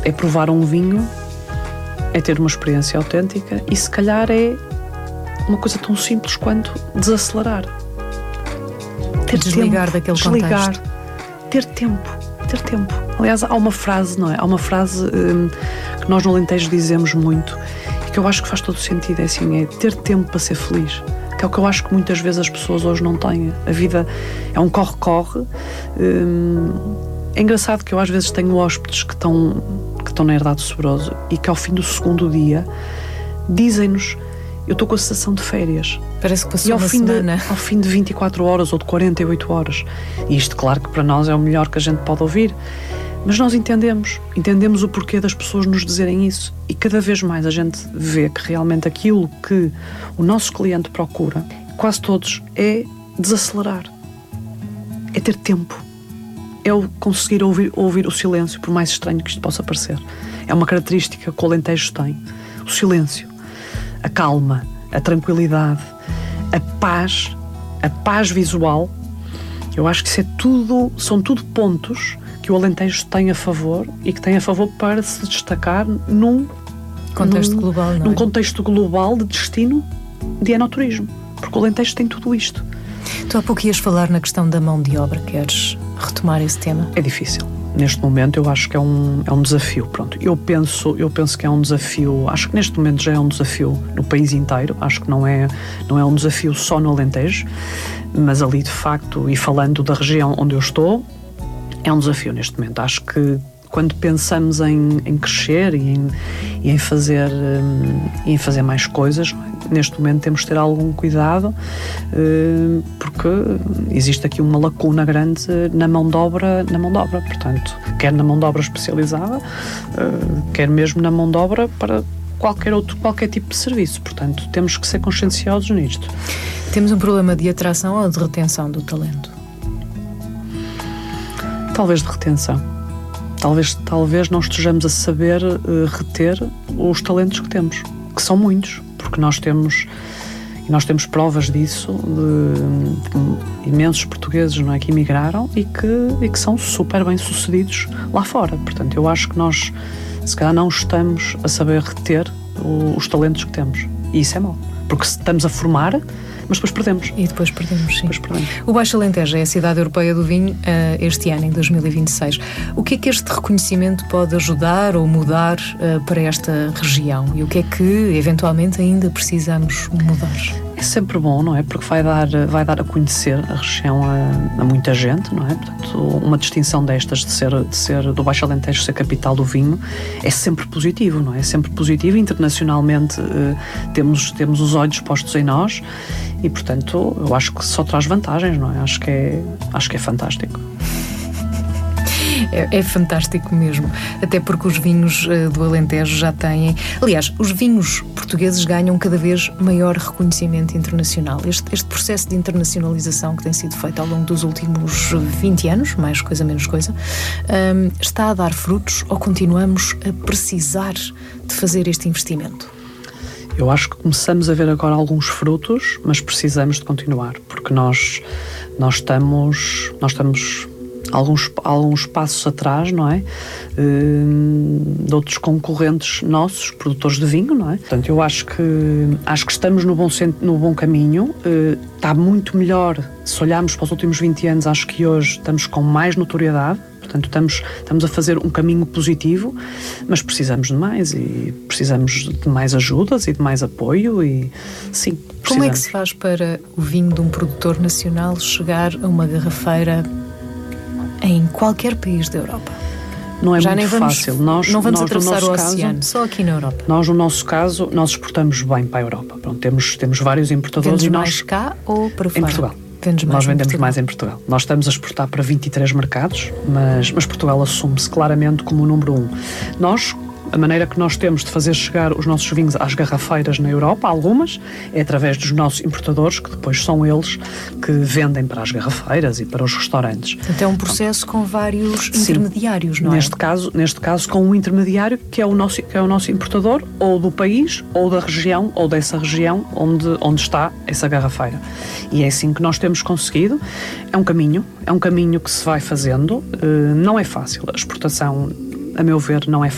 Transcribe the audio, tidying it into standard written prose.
é provar um vinho, é ter uma experiência autêntica e se calhar é uma coisa tão simples quanto desacelerar. Desligar daquele contexto. Ter tempo. Aliás, há uma frase, não é? Há uma frase que nós no Alentejo dizemos muito e que eu acho que faz todo o sentido, é assim, é ter tempo para ser feliz. Que é o que eu acho que muitas vezes as pessoas hoje não têm. A vida é um corre-corre. É engraçado que eu às vezes tenho hóspedes que estão na Herdade do Sobroso e que ao fim do segundo dia dizem-nos: eu estou com a sensação de férias. Parece que passou uma semana. Ao fim de 24 horas ou de 48 horas. E isto, claro, que para nós é o melhor que a gente pode ouvir. Mas nós entendemos o porquê das pessoas nos dizerem isso. E cada vez mais a gente vê que realmente aquilo que o nosso cliente procura, quase todos, é desacelerar. É ter tempo. É o conseguir ouvir o silêncio, por mais estranho que isto possa parecer. É uma característica que o Alentejo tem. O silêncio, a calma, a tranquilidade, a paz visual. Eu acho que são tudo pontos que o Alentejo tem a favor e que tem a favor para se destacar num contexto global de destino de enoturismo, porque o Alentejo tem tudo isto. Tu há pouco ias falar na questão da mão de obra, queres retomar esse tema? É difícil. Neste momento eu acho que é um desafio. Pronto, eu penso que é um desafio, acho que neste momento já é um desafio no país inteiro, acho que não é um desafio só no Alentejo, mas ali de facto, e falando da região onde eu estou, é um desafio neste momento. Acho que quando pensamos em crescer e em fazer mais coisas, neste momento temos de ter algum cuidado, porque existe aqui uma lacuna grande na mão de obra, portanto, quer na mão de obra especializada, quer mesmo na mão de obra para qualquer tipo de serviço. Portanto, temos que ser conscienciosos nisto. Temos um problema de atração ou de retenção do talento? Talvez de retenção. Talvez não estejamos a saber reter os talentos que temos, que são muitos, porque nós temos provas disso, de imensos portugueses, não é, que emigraram e que são super bem sucedidos lá fora. Portanto, eu acho que nós, se calhar, não estamos a saber reter os talentos que temos. E isso é mau, porque estamos a formar, mas depois perdemos. E depois perdemos, sim. O Baixo Alentejo é a cidade europeia do vinho este ano, em 2026. O que é que este reconhecimento pode ajudar ou mudar para esta região? E o que é que, eventualmente, ainda precisamos mudar? É sempre bom, não é? Porque vai dar a conhecer a região a muita gente, não é? Portanto, uma distinção destas de ser do Baixo Alentejo ser capital do vinho é sempre positivo, não é? É sempre positivo. Internacionalmente temos os olhos postos em nós e, portanto, eu acho que só traz vantagens, não é? Acho que é fantástico. É fantástico mesmo, até porque os vinhos do Alentejo já têm... Aliás, os vinhos portugueses ganham cada vez maior reconhecimento internacional. Este processo de internacionalização que tem sido feito ao longo dos últimos 20 anos, mais coisa, menos coisa, está a dar frutos ou continuamos a precisar de fazer este investimento? Eu acho que começamos a ver agora alguns frutos, mas precisamos de continuar, porque nós estamos alguns passos atrás, não é? De outros concorrentes nossos, produtores de vinho, não é? Portanto, eu acho que estamos no bom caminho. Está muito melhor, se olharmos para os últimos 20 anos, acho que hoje estamos com mais notoriedade. Portanto, estamos a fazer um caminho positivo, mas precisamos de mais e precisamos de mais ajudas e de mais apoio e sim, precisamos. Como é que se faz para o vinho de um produtor nacional chegar a uma garrafeira em qualquer país da Europa? Não é muito fácil. Não vamos atravessar o oceano, só aqui na Europa. Nós, no nosso caso, nós exportamos bem para a Europa. Pronto, temos vários importadores. Vendes mais cá ou para fora? Em Portugal. Nós vendemos mais em Portugal. Nós estamos a exportar para 23 mercados, mas Portugal assume-se claramente como o número 1. A maneira que nós temos de fazer chegar os nossos vinhos às garrafeiras na Europa, algumas, é através dos nossos importadores, que depois são eles que vendem para as garrafeiras e para os restaurantes. Então é um processo com vários intermediários, não é? Neste caso com um intermediário que é o nosso importador, ou do país, ou da região, ou dessa região onde está essa garrafeira. E é assim que nós temos conseguido. É um caminho que se vai fazendo. Não é fácil. A exportação, a meu ver, não é fácil.